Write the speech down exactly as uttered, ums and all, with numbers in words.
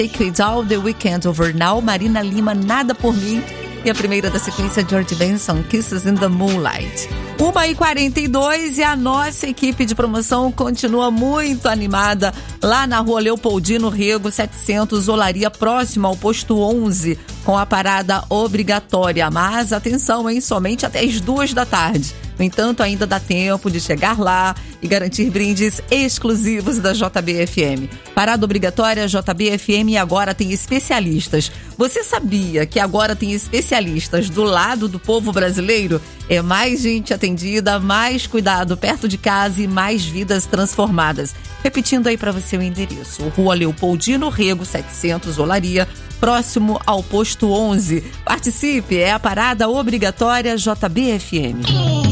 Take It All The Weekend Over Now, Marina Lima, Nada Por Mim. E a primeira da sequência, George Benson, Kisses in the Moonlight. uma e quarenta e dois e a nossa equipe de promoção continua muito animada lá na rua Leopoldino Rego setecentos, Olaria, próximo ao posto onze, com a parada obrigatória. Mas atenção, hein? Somente até as duas da tarde. No entanto, ainda dá tempo de chegar lá e garantir brindes exclusivos da J B F M. Parada obrigatória J B F M e agora tem especialistas. Você sabia que agora tem especialistas do lado do povo brasileiro? É mais gente atendida, mais cuidado perto de casa e mais vidas transformadas. Repetindo aí para você o endereço: Rua Leopoldino Rego setecentos, Olaria, próximo ao posto onze. Participe, é a parada obrigatória J B F M.